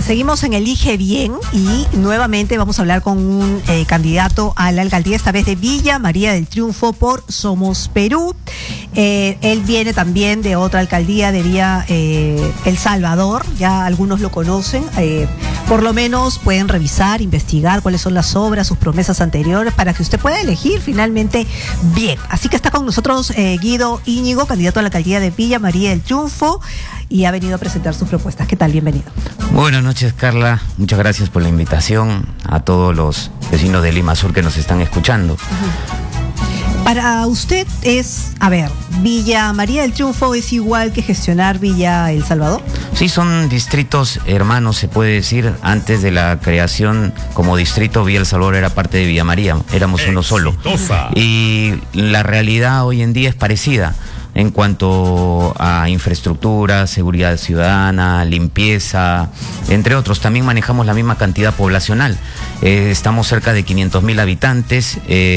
seguimos en Elige Bien y nuevamente vamos a hablar con un candidato a la alcaldía, esta vez de Villa María del Triunfo por Somos Perú. Él viene también de otra alcaldía de Villa El Salvador, ya algunos lo conocen, por lo menos pueden revisar, investigar cuáles son las obras, sus promesas anteriores, para que usted pueda elegir finalmente bien. Así que está con nosotros Guido Íñigo, candidato a la alcaldía de Villa María del Triunfo, y ha venido a presentar sus propuestas. ¿Qué tal? Bienvenido. Buenas noches, Carla. Muchas gracias por la invitación a todos los vecinos de Lima Sur que nos están escuchando. Para usted ¿Villa María del Triunfo es igual que gestionar Villa El Salvador? Sí, son distritos hermanos, se puede decir. Antes de la creación como distrito, Villa El Salvador era parte de Villa María, éramos uno solo. Y la realidad hoy en día es parecida en cuanto a infraestructura, seguridad ciudadana, limpieza, entre otros. También manejamos la misma cantidad poblacional. Estamos cerca de 500,000 habitantes.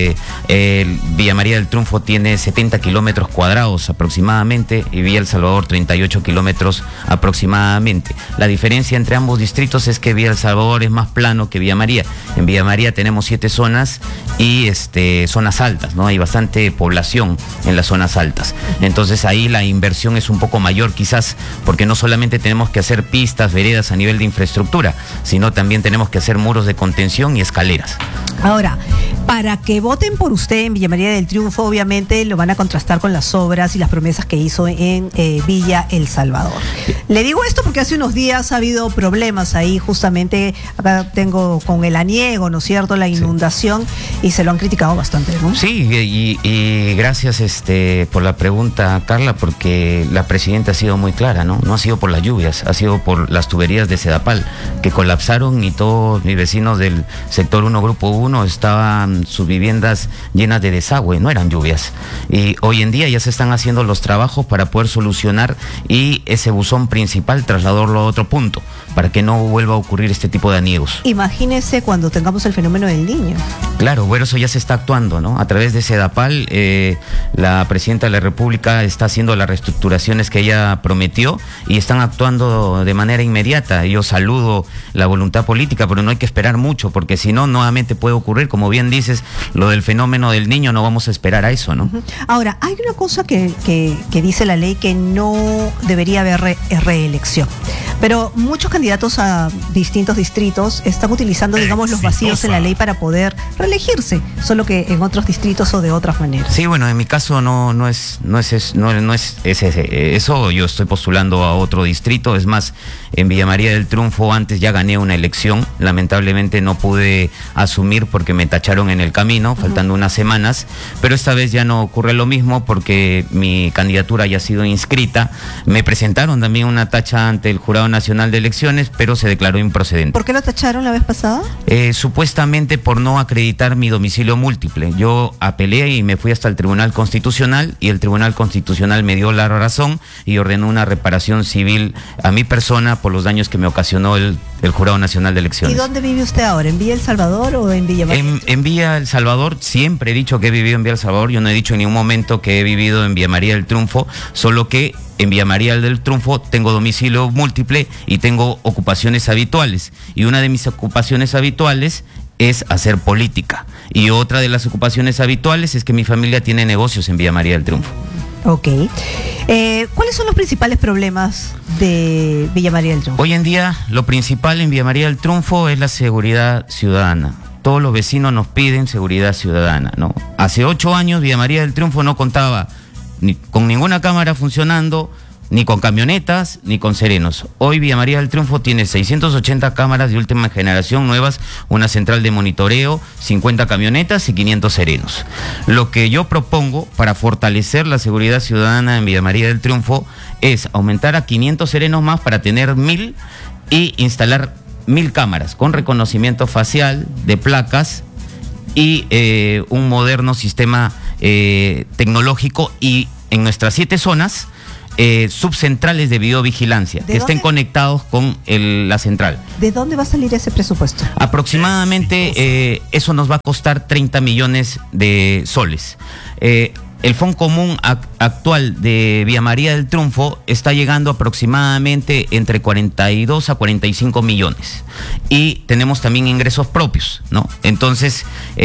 Villa María del Triunfo tiene 70 kilómetros cuadrados aproximadamente y Villa El Salvador 38 kilómetros aproximadamente. La diferencia entre ambos distritos es que Villa El Salvador es más plano que Villa María. En Villa María tenemos 7 zonas y zonas altas, ¿no? Hay bastante población en las zonas altas. Entonces ahí la inversión es un poco mayor quizás, porque no solamente tenemos que hacer pistas, veredas a nivel de infraestructura, sino también tenemos que hacer muros de contención y escaleras. Ahora, para que voten por usted en Villa María del Triunfo, obviamente lo van a contrastar con las obras y las promesas que hizo en Villa El Salvador. Le digo esto porque hace unos días ha habido problemas ahí, justamente acá tengo con el aniego, ¿no es cierto?, la inundación, sí. Y se lo han criticado bastante, ¿no? Sí, y gracias por la pregunta, Carla, porque la presidenta ha sido muy clara, ¿no? No ha sido por las lluvias, ha sido por las tuberías de Sedapal que colapsaron y todos mis vecinos del sector 1, grupo 1, estaban sus viviendas llenas de desagüe, no eran lluvias. Y hoy en día ya se están haciendo los trabajos para poder solucionar y ese buzón principal trasladarlo a otro punto, para que no vuelva a ocurrir este tipo de aniegos. Imagínese cuando tengamos el fenómeno del Niño. Claro, bueno, eso ya se está actuando, ¿no? A través de Sedapal, la presidenta de la República está haciendo las reestructuraciones que ella prometió y están actuando de manera inmediata. Yo saludo la voluntad política, pero no hay que esperar mucho, porque si no, nuevamente puede ocurrir, como bien dices, lo del fenómeno del Niño. No vamos a esperar a eso, ¿no? Ahora, hay una cosa que dice la ley, que no debería haber reelección, pero muchos candidatos a distintos distritos están utilizando, digamos, los vacíos en la ley para poder reelegirse, solo que en otros distritos o de otras maneras. Sí, bueno, en mi caso no es eso. Yo estoy postulando a otro distrito. Es más, en Villa María del Triunfo antes ya gané una elección. Lamentablemente no pude asumir porque me tacharon en el camino, faltando unas semanas, pero esta vez ya no ocurre lo mismo porque mi candidatura ya ha sido inscrita. Me presentaron también una tacha ante el Jurado Nacional de Elecciones, pero se declaró improcedente. ¿Por qué lo tacharon la vez pasada? Supuestamente por no acreditar mi domicilio múltiple. Yo apelé y me fui hasta el Tribunal Constitucional y el Tribunal Constitucional me dio la razón y ordenó una reparación civil a mi persona por los daños que me ocasionó el Jurado Nacional de Elecciones. ¿Y dónde vive usted ahora? ¿En Villa El Salvador o en Villa María? En Villa El Salvador. Siempre he dicho que he vivido en Villa El Salvador. Yo no he dicho en ningún momento que he vivido en Villa María del Triunfo, solo que en Villa María del Triunfo tengo domicilio múltiple y tengo ocupaciones habituales. Y una de mis ocupaciones habituales es hacer política. Y otra de las ocupaciones habituales es que mi familia tiene negocios en Villa María del Triunfo. Ok. ¿Cuáles son los principales problemas de Villa María del Triunfo? Hoy en día, lo principal en Villa María del Triunfo es la seguridad ciudadana. Todos los vecinos nos piden seguridad ciudadana, ¿no? Hace 8 años Villa María del Triunfo no contaba ni con ninguna cámara funcionando, ni con camionetas, ni con serenos. Hoy Villa María del Triunfo tiene 680 cámaras de última generación nuevas, una central de monitoreo, 50 camionetas y 500 serenos. Lo que yo propongo para fortalecer la seguridad ciudadana en Villa María del Triunfo es aumentar a 500 serenos más para tener 1000 y instalar 1000 cámaras con reconocimiento facial de placas y un moderno sistema tecnológico, y en nuestras 7 zonas subcentrales de videovigilancia que estén conectados con la central. ¿De dónde va a salir ese presupuesto? Aproximadamente eso nos va a costar 30 millones de soles. el fondo común actual de Villa María del Triunfo está llegando aproximadamente entre 42 a 45 millones. Y tenemos también ingresos propios, ¿no? Entonces,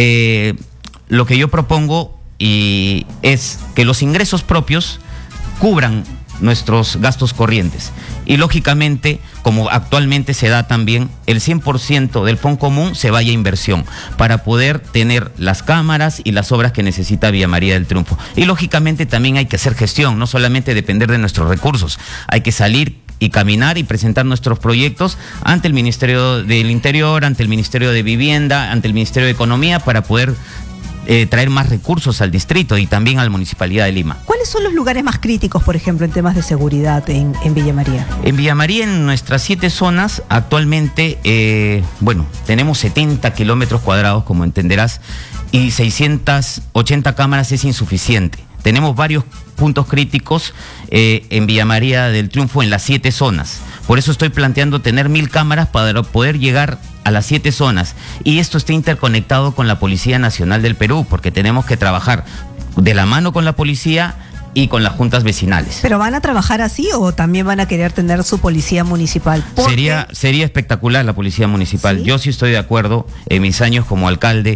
lo que yo propongo es que los ingresos propios cubran nuestros gastos corrientes. Y lógicamente, como actualmente se da también, el 100% del fondo común se vaya a inversión para poder tener las cámaras y las obras que necesita Villa María del Triunfo. Y lógicamente también hay que hacer gestión, no solamente depender de nuestros recursos, hay que salir y caminar y presentar nuestros proyectos ante el Ministerio del Interior, ante el Ministerio de Vivienda, ante el Ministerio de Economía para poder traer más recursos al distrito y también a la Municipalidad de Lima. ¿Cuáles son los lugares más críticos, por ejemplo, en temas de seguridad en Villa María? En Villa María, en nuestras 7 zonas, actualmente, tenemos 70 kilómetros cuadrados, como entenderás, y 680 cámaras es insuficiente. Tenemos varios puntos críticos en Villa María del Triunfo en las 7 zonas. Por eso estoy planteando tener 1000 cámaras para poder llegar a las 7 zonas. Y esto está interconectado con la Policía Nacional del Perú, porque tenemos que trabajar de la mano con la policía y con las juntas vecinales. ¿Pero van a trabajar así o también van a querer tener su policía municipal? Sería espectacular la policía municipal. ¿Sí? Yo sí estoy de acuerdo. En mis años como alcalde,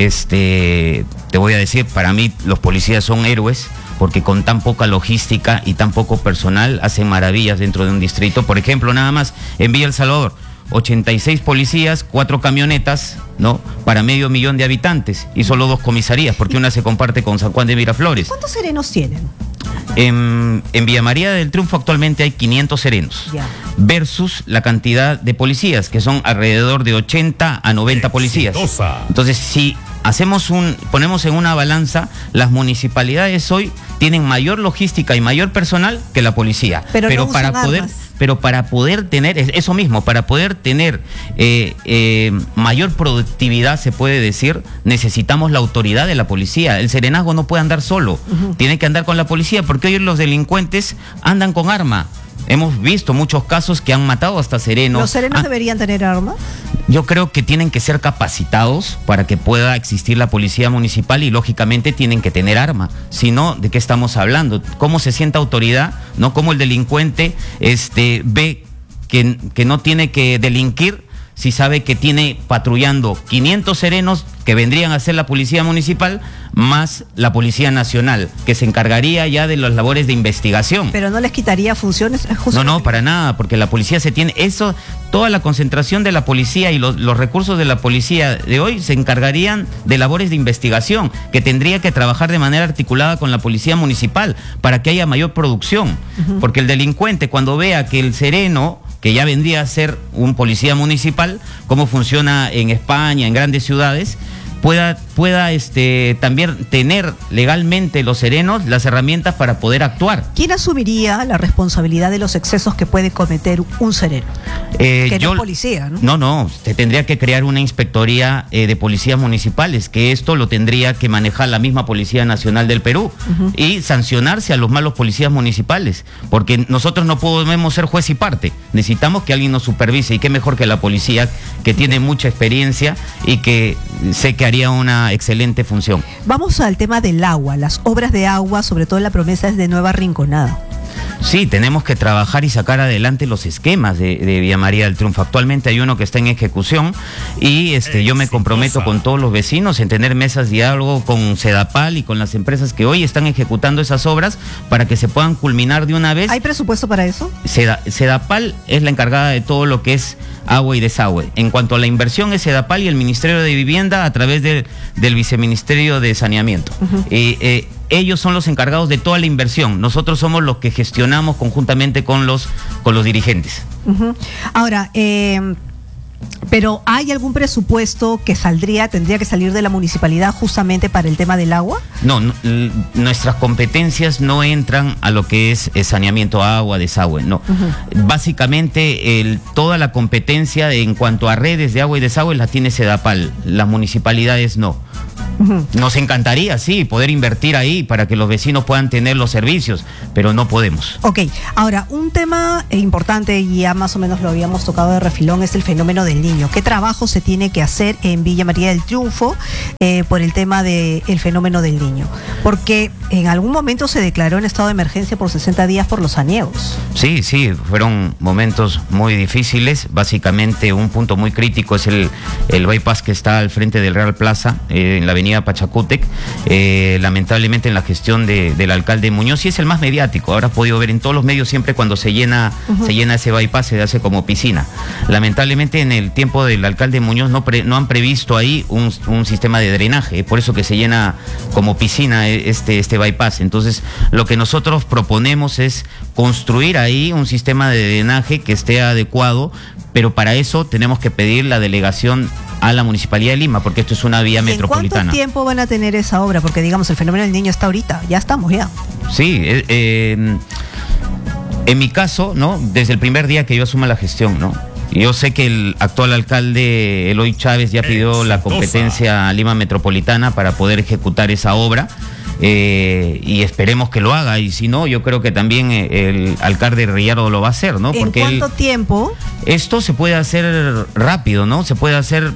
te voy a decir, para mí los policías son héroes, porque con tan poca logística y tan poco personal hacen maravillas dentro de un distrito. Por ejemplo, nada más en Villa El Salvador, 86 policías, 4 camionetas, ¿no? Para 500,000 de habitantes y solo 2 comisarías, porque una se comparte con San Juan de Miraflores. ¿Cuántos serenos tienen? En Villa María del Triunfo actualmente hay 500 serenos, versus la cantidad de policías, que son alrededor de 80 a 90 policías. Entonces, si ponemos en una balanza, las municipalidades hoy tienen mayor logística y mayor personal que la policía. Pero para poder tener eso mismo, para poder tener mayor productividad, se puede decir, necesitamos la autoridad de la policía. El serenazgo no puede andar solo, tiene que andar con la policía, porque hoy los delincuentes andan con arma. Hemos visto muchos casos que han matado hasta serenos. ¿Los serenos deberían tener armas? Yo creo que tienen que ser capacitados para que pueda existir la policía municipal y lógicamente tienen que tener arma. Si no, ¿de qué estamos hablando? ¿Cómo se siente autoridad? ¿No? ¿Cómo el delincuente ve que no tiene que delinquir si sabe que tiene patrullando 500 serenos que vendrían a ser la policía municipal más la Policía Nacional, que se encargaría ya de las labores de investigación? ¿Pero no les quitaría funciones? No, para nada, porque la policía toda la concentración de la policía y los recursos de la policía de hoy se encargarían de labores de investigación, que tendría que trabajar de manera articulada con la policía municipal para que haya mayor producción, porque el delincuente, cuando vea que el sereno, que ya vendría a ser un policía municipal, cómo funciona en España, en grandes ciudades, pueda también tener legalmente los serenos las herramientas para poder actuar. ¿Quién asumiría la responsabilidad de los excesos que puede cometer un sereno? Que no es policía, ¿no? No, se tendría que crear una inspectoría de policías municipales, que esto lo tendría que manejar la misma Policía Nacional del Perú y sancionarse a los malos policías municipales, porque nosotros no podemos ser juez y parte, necesitamos que alguien nos supervise, y qué mejor que la policía, que tiene mucha experiencia y que sé que haría una excelente función. Vamos al tema del agua, las obras de agua, sobre todo la promesa es de Nueva Rinconada. Sí, tenemos que trabajar y sacar adelante los esquemas de Villa María del Triunfo. Actualmente hay uno que está en ejecución y yo me comprometo con todos los vecinos en tener mesas de diálogo con Sedapal y con las empresas que hoy están ejecutando esas obras para que se puedan culminar de una vez. ¿Hay presupuesto para eso? Sedapal es la encargada de todo lo que es agua y desagüe. En cuanto a la inversión, es Sedapal y el Ministerio de Vivienda a través del Viceministerio de Saneamiento. Ellos son los encargados de toda la inversión. Nosotros somos los que gestionamos conjuntamente con los dirigentes. Ahora, pero ¿hay algún presupuesto que tendría que salir de la municipalidad justamente para el tema del agua? No, nuestras competencias no entran a lo que es saneamiento, agua, desagüe, no. Básicamente toda la competencia en cuanto a redes de agua y desagüe la tiene Sedapal, las municipalidades no. Nos encantaría, sí, poder invertir ahí para que los vecinos puedan tener los servicios, pero no podemos. Ok, ahora, un tema importante, y ya más o menos lo habíamos tocado de refilón, es el fenómeno del niño. ¿Qué trabajo se tiene que hacer en Villa María del Triunfo por el tema del fenómeno del niño? Porque en algún momento se declaró en estado de emergencia por 60 días por los aniegos. Sí, fueron momentos muy difíciles. Básicamente un punto muy crítico es el bypass que está al frente del Real Plaza, en la avenida Pachacútec. Lamentablemente en la gestión del alcalde Muñoz, y es el más mediático, ahora has podido ver en todos los medios, siempre cuando se llena ese bypass se hace como piscina. Lamentablemente en el tiempo del alcalde Muñoz no han previsto ahí un sistema de drenaje, por eso que se llena como piscina este bypass. Entonces lo que nosotros proponemos es construir ahí un sistema de drenaje que esté adecuado, pero para eso tenemos que pedir la delegación a la Municipalidad de Lima, porque esto es una vía metropolitana. ¿Cuánto tiempo van a tener esa obra? Porque digamos, el fenómeno del niño está ahorita, ya estamos ya. Sí, en mi caso, ¿no? Desde el primer día que yo asuma la gestión, ¿no? Yo sé que el actual alcalde Eloy Chávez ya pidió la competencia a Lima Metropolitana para poder ejecutar esa obra. Y esperemos que lo haga, y si no, yo creo que también el alcalde Riyardo lo va a hacer, ¿no? Porque ¿en cuánto tiempo? Esto se puede hacer rápido, ¿no? Se puede hacer,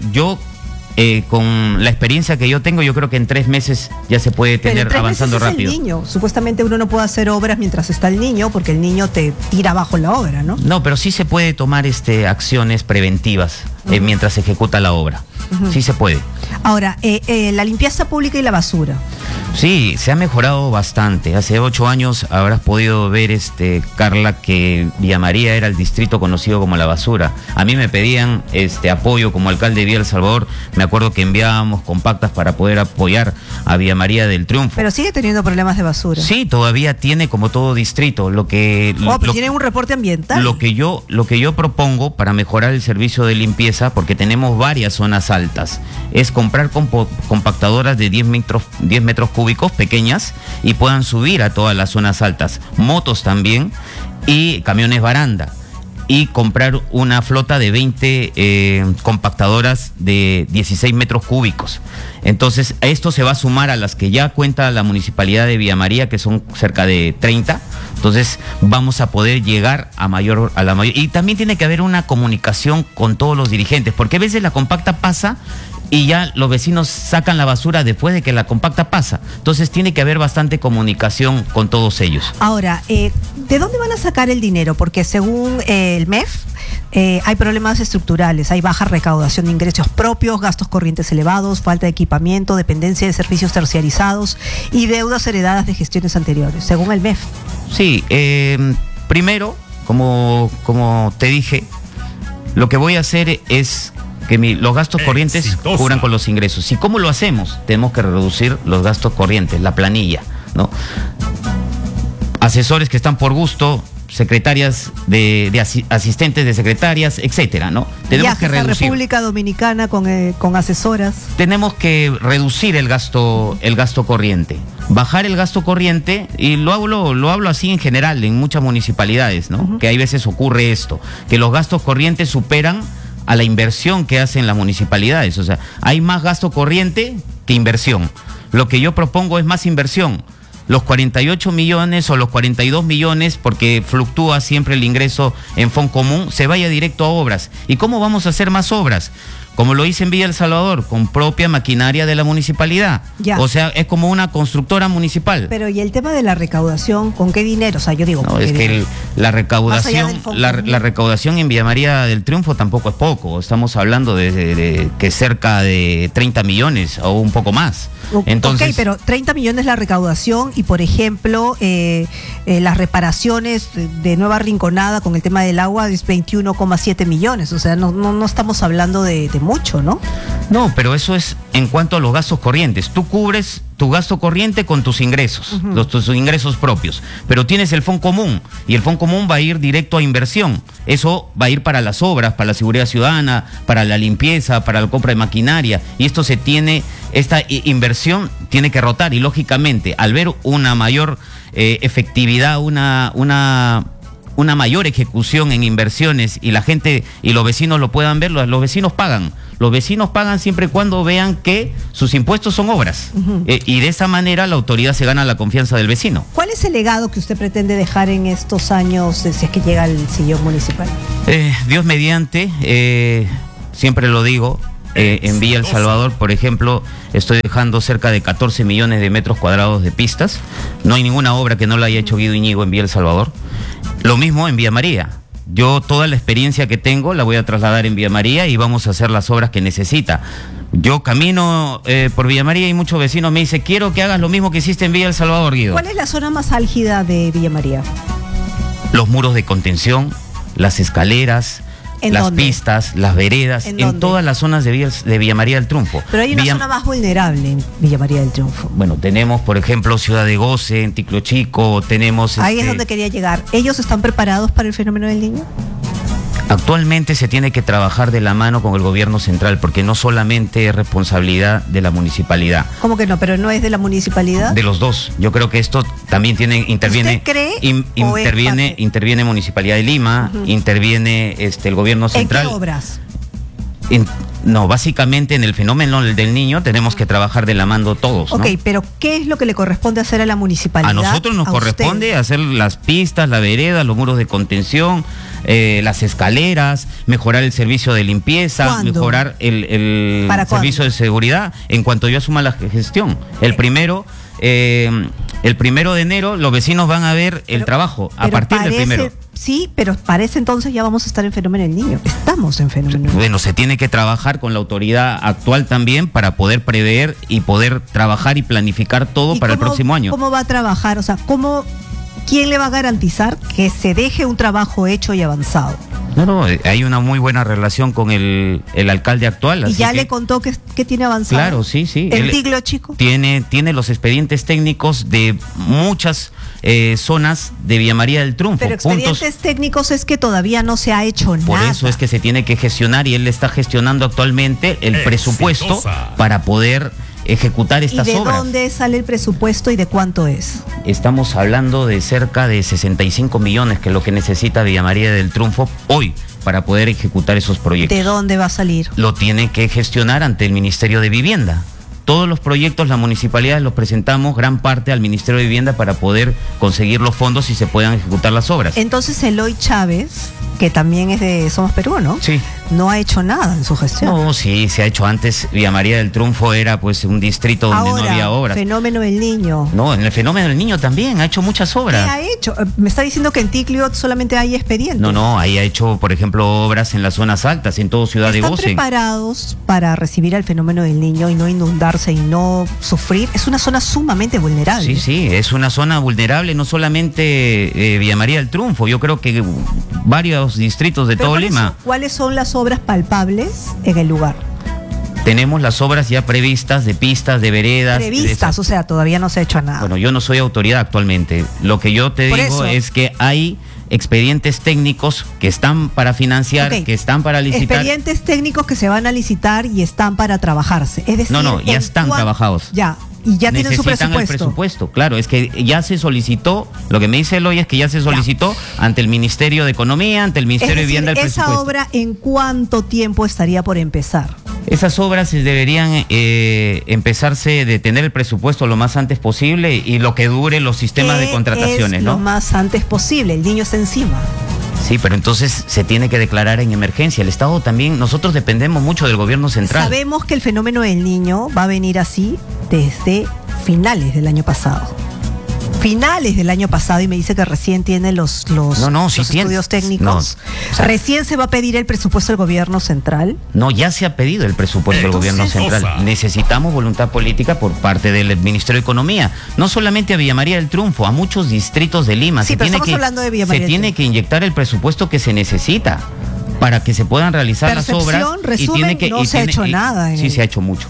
con la experiencia que yo tengo, yo creo que en 3 meses ya se puede tener avanzando rápido. El niño, supuestamente uno no puede hacer obras mientras está el niño, porque el niño te tira abajo la obra, ¿no? No, pero sí se puede tomar acciones preventivas mientras se ejecuta la obra. Sí se puede. Ahora, la limpieza pública y la basura. Sí, se ha mejorado bastante. Hace 8 años habrás podido ver, Carla, que Villa María era el distrito conocido como La Basura. A mí me pedían apoyo como alcalde de Villa El Salvador. Me acuerdo que enviábamos compactas para poder apoyar a Villa María del Triunfo. Pero sigue teniendo problemas de basura. Sí, todavía tiene, como todo distrito. Pero tiene un reporte ambiental. Lo que yo propongo para mejorar el servicio de limpieza, porque tenemos varias zonas altas, es comprar compactadoras de 10 metros cúbicos pequeñas y puedan subir a todas las zonas altas, motos también y camiones baranda, y comprar una flota de 20 compactadoras de 16 metros cúbicos. Entonces esto se va a sumar a las que ya cuenta la Municipalidad de Villa María, que son cerca de 30. Entonces vamos a poder llegar a la mayor. Y también tiene que haber una comunicación con todos los dirigentes, porque a veces la compacta pasa y ya los vecinos sacan la basura después de que la compacta pasa. Entonces tiene que haber bastante comunicación con todos ellos. Ahora, ¿de dónde van a sacar el dinero? Porque según el MEF, hay problemas estructurales, hay baja recaudación de ingresos propios, gastos corrientes elevados, falta de equipamiento, dependencia de servicios terciarizados y deudas heredadas de gestiones anteriores, según el MEF. Sí, primero, como te dije, lo que voy a hacer es que los gastos corrientes cubran con los ingresos. ¿Y cómo lo hacemos? Tenemos que reducir los gastos corrientes, la planilla, Asesores que están por gusto, secretarias asistentes de secretarias, etcétera, ¿no? Tenemos que reducir. La República Dominicana con asesoras. Tenemos que reducir el gasto corriente, bajar el gasto corriente, y lo hablo así en general en muchas municipalidades, ¿no? Que hay veces ocurre esto, que los gastos corrientes superan a la inversión que hacen las municipalidades. O sea, hay más gasto corriente que inversión. Lo que yo propongo es más inversión. Los 48 millones o los 42 millones, porque fluctúa siempre el ingreso en Fondo Común, se vaya directo a obras. ¿Y cómo vamos a hacer más obras? Como lo hice en Villa El Salvador, con propia maquinaria de la municipalidad. Ya. O sea, es como una constructora municipal. Pero ¿y el tema de la recaudación? ¿Con qué dinero? O sea, yo digo... No, es que la recaudación en Villa María del Triunfo tampoco es poco. Estamos hablando de que cerca de 30 millones o un poco más. Entonces, ok, pero 30 millones la recaudación y, por ejemplo, las reparaciones de Nueva Rinconada con el tema del agua es 21,7 millones. O sea, no estamos hablando de mucho, ¿no? No, pero eso es en cuanto a los gastos corrientes. Tú cubres tu gasto corriente con tus ingresos, tus ingresos propios, pero tienes el Fondo Común, y el Fondo Común va a ir directo a inversión. Eso va a ir para las obras, para la seguridad ciudadana, para la limpieza, para la compra de maquinaria, y esta inversión tiene que rotar, y lógicamente al ver una mayor efectividad, una una mayor ejecución en inversiones y la gente y los vecinos lo puedan ver, los vecinos pagan. Los vecinos pagan siempre y cuando vean que sus impuestos son obras. Y de esa manera la autoridad se gana la confianza del vecino. ¿Cuál es el legado que usted pretende dejar en estos años si es que llega al sillón municipal? Dios mediante, siempre lo digo, en Villa El Salvador, por ejemplo, estoy dejando cerca de 14 millones de metros cuadrados de pistas. No hay ninguna obra que no la haya hecho Guido Iñigo en Villa El Salvador. Lo mismo en Villa María. Yo toda la experiencia que tengo la voy a trasladar en Villa María y vamos a hacer las obras que necesita. Yo camino por Villa María y muchos vecinos me dicen, quiero que hagas lo mismo que hiciste en Villa El Salvador, Guido. ¿Cuál es la zona más álgida de Villa María? Los muros de contención, las escaleras, las pistas, las veredas, en todas las zonas de Villa María del Triunfo. Pero hay una zona más vulnerable en Villa María del Triunfo. Bueno, tenemos, por ejemplo, Ciudad de Goce, en Ticlo Chico, tenemos... Ahí es donde quería llegar. ¿Ellos están preparados para el fenómeno del Niño? Actualmente se tiene que trabajar de la mano con el gobierno central, porque no solamente es responsabilidad de la municipalidad. ¿Cómo que no? ¿Pero no es de la municipalidad? De los dos. Yo creo que esto también interviene... ¿Usted cree interviene Municipalidad de Lima, interviene el gobierno central. ¿En qué obras? No, básicamente en el fenómeno del Niño tenemos que trabajar de la mano todos, ¿no? Ok, pero ¿qué es lo que le corresponde hacer a la municipalidad? A nosotros nos corresponde hacer las pistas, la vereda, los muros de contención, las escaleras, mejorar el servicio de limpieza, ¿Cuándo? Mejorar el servicio de seguridad en cuanto yo asuma la gestión. El primero de enero los vecinos van a ver el trabajo a partir del primero. Sí, pero parece entonces ya vamos a estar en fenómeno del Niño. Estamos en fenómeno del Niño. Bueno, se tiene que trabajar con la autoridad actual también para poder prever y poder trabajar y planificar todo para el próximo año. ¿Cómo va a trabajar? O sea, ¿quién le va a garantizar que se deje un trabajo hecho y avanzado? No, hay una muy buena relación con el alcalde actual. ¿Y ya le contó que tiene avanzado? Claro, sí. ¿El Ticlo Chico? Tiene los expedientes técnicos de muchas zonas de Villa María del Triunfo. Pero expedientes técnicos es que todavía no se ha hecho nada. Por eso es que se tiene que gestionar y él está gestionando actualmente el presupuesto para poder ejecutar estas obras. ¿Y de dónde sale el presupuesto y de cuánto es? Estamos hablando de cerca de 65 millones, que es lo que necesita Villa María del Triunfo hoy para poder ejecutar esos proyectos. ¿De dónde va a salir? Lo tiene que gestionar ante el Ministerio de Vivienda. Todos los proyectos, las municipalidades los presentamos gran parte al Ministerio de Vivienda para poder conseguir los fondos y se puedan ejecutar las obras. Entonces Eloy Chávez, que también es de Somos Perú, ¿no? Sí. No ha hecho nada en su gestión. No, sí, se ha hecho antes. Villa María del Triunfo era pues un distrito donde no había obras. Fenómeno del Niño. No, en el fenómeno del Niño también ha hecho muchas obras. ¿Qué ha hecho? Me está diciendo que en Ticlio solamente hay expedientes. No, ahí ha hecho, por ejemplo, obras en las zonas altas, en toda Ciudad de Goce. ¿Están preparados para recibir al fenómeno del Niño y no inundarse y no sufrir? Es una zona sumamente vulnerable. Sí, es una zona vulnerable, no solamente Villa María del Triunfo, yo creo que varios distritos de todo Lima. ¿Cuáles son las obras palpables en el lugar? Tenemos las obras ya previstas de pistas, de veredas. Previstas, o sea, todavía no se ha hecho nada. Bueno, yo no soy autoridad actualmente. Lo que yo te digo es que hay expedientes técnicos que están para financiar, que están para licitar. Expedientes técnicos que se van a licitar y están para trabajarse. Es decir, ya están trabajados. Ya. Y ya tienen su presupuesto. El presupuesto, claro, es que ya se solicitó, lo que me dice Eloy es que ya se solicitó ante el Ministerio de Economía, ante el Ministerio de Vivienda el presupuesto. ¿Esa obra en cuánto tiempo estaría por empezar? Esas obras deberían empezarse de tener el presupuesto lo más antes posible y lo que dure los sistemas de contrataciones, ¿no? Lo más antes posible, el niño está encima. Sí, pero entonces se tiene que declarar en emergencia. El Estado también, nosotros dependemos mucho del gobierno central. Sabemos que el fenómeno del Niño va a venir así desde finales del año pasado. Finales del año pasado, y me dice que recién tiene los estudios técnicos. Recién se va a pedir el presupuesto del gobierno central. No, ya se ha pedido el presupuesto del gobierno central. Necesitamos voluntad política por parte del Ministerio de Economía. No solamente a Villa María del Triunfo, a muchos distritos de Lima. Sí, pero estamos hablando de Villa María. Se tiene que inyectar el presupuesto que se necesita para que se puedan realizar las obras. Resumen, no se ha hecho nada. Sí, se ha hecho mucho.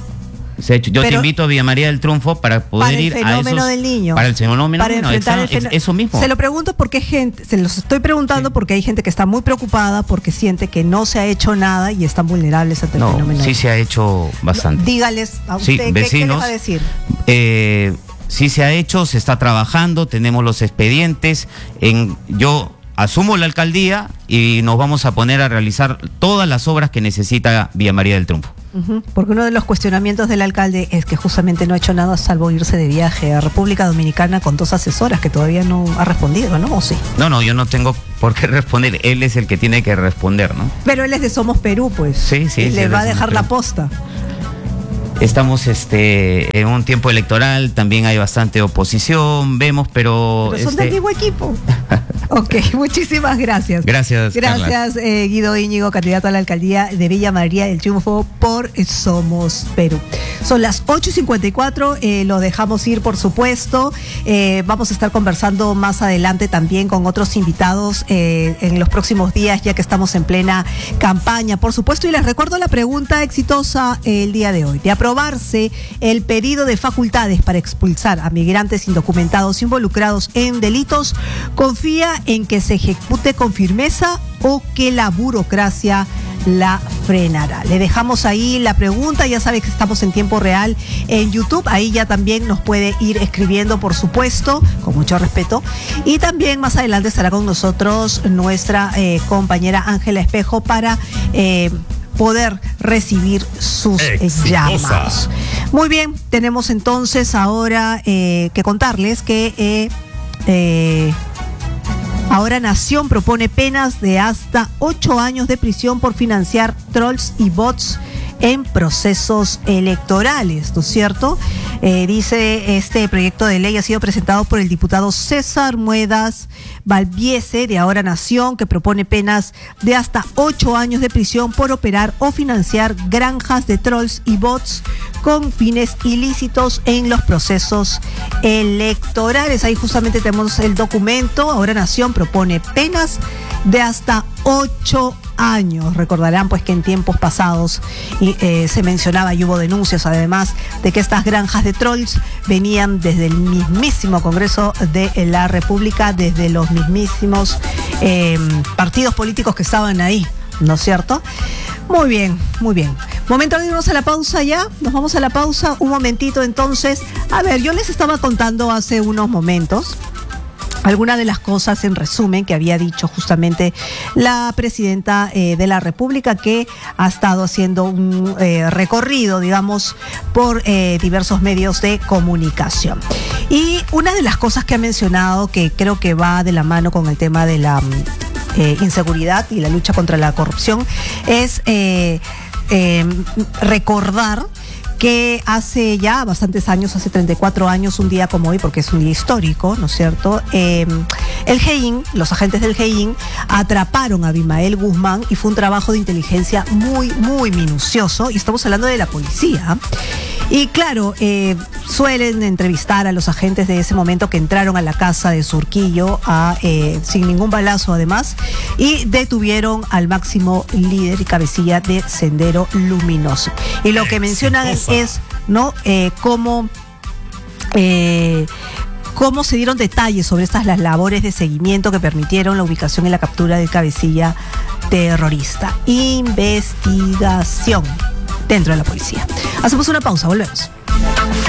Yo te invito a Villa María del Triunfo para poder ir a esos... Para el fenómeno del Niño. Para el fenómeno del Niño. Eso mismo. Se lo pregunto porque se los estoy preguntando porque hay gente que está muy preocupada porque siente que no se ha hecho nada y están vulnerables ante el fenómeno. Sí se ha hecho bastante. Dígales a usted, vecinos, ¿qué les va a decir? Sí se ha hecho, se está trabajando, tenemos los expedientes. Yo asumo la alcaldía y nos vamos a poner a realizar todas las obras que necesita Villa María del Triunfo. Porque uno de los cuestionamientos del alcalde es que justamente no ha hecho nada salvo irse de viaje a República Dominicana con 2 asesoras que todavía no ha respondido, ¿no? ¿O sí? No, yo no tengo por qué responder. Él es el que tiene que responder, ¿no? Pero él es de Somos Perú, pues. Sí. Le va a dejar la posta. Estamos en un tiempo electoral, también hay bastante oposición, vemos, pero son del mismo equipo. Ok, muchísimas gracias. Gracias, Guido Íñigo, candidato a la alcaldía de Villa María del Triunfo por Somos Perú. Son las 8:54, lo dejamos ir, por supuesto. Vamos a estar conversando más adelante también con otros invitados en los próximos días, ya que estamos en plena campaña, por supuesto. Y les recuerdo la pregunta exitosa el día de hoy. De aprobarse el pedido de facultades para expulsar a migrantes indocumentados involucrados en delitos, ¿confía en que se ejecute con firmeza o que la burocracia la frenará? Le dejamos ahí la pregunta. Ya sabe que estamos en tiempo real en YouTube. Ahí ya también nos puede ir escribiendo, por supuesto, con mucho respeto. Y también más adelante estará con nosotros nuestra compañera Ángela Espejo para poder recibir sus llamados. Muy bien, tenemos entonces ahora que contarles que ahora Nación propone penas de hasta 8 años de prisión por financiar trolls y bots en procesos electorales, ¿no es cierto? Dice, este proyecto de ley ha sido presentado por el diputado César Muedas Valviese de Ahora Nación, que propone penas de hasta 8 años de prisión por operar o financiar granjas de trolls y bots con fines ilícitos en los procesos electorales. Ahí justamente tenemos el documento. Ahora Nación propone penas de hasta 8 años. Recordarán pues que en tiempos pasados se mencionaba y hubo denuncias además de que estas granjas de trolls venían desde el mismísimo Congreso de la República, desde los mismísimos partidos políticos que estaban ahí, ¿no es cierto? Muy bien, muy bien. Momento de irnos a la pausa ya. Nos vamos a la pausa un momentito entonces. A ver, yo les estaba contando hace unos momentos algunas de las cosas en resumen que había dicho justamente la presidenta de la República, que ha estado haciendo un recorrido, digamos, por diversos medios de comunicación. Y una de las cosas que ha mencionado, que creo que va de la mano con el tema de la inseguridad y la lucha contra la corrupción, es recordar que hace ya bastantes años, hace 34 años, un día como hoy, porque es un día histórico, ¿no es cierto? El GEIN, los agentes del GEIN, atraparon a Abimael Guzmán y fue un trabajo de inteligencia muy, muy minucioso, y estamos hablando de la policía. Y claro, suelen entrevistar a los agentes de ese momento que entraron a la casa de Surquillo sin ningún balazo además, y detuvieron al máximo líder y cabecilla de Sendero Luminoso. Y lo que mencionan es, ¿no? Cómo se dieron detalles sobre las labores de seguimiento que permitieron la ubicación y la captura del cabecilla terrorista. Investigación dentro de la policía. Hacemos una pausa, volvemos.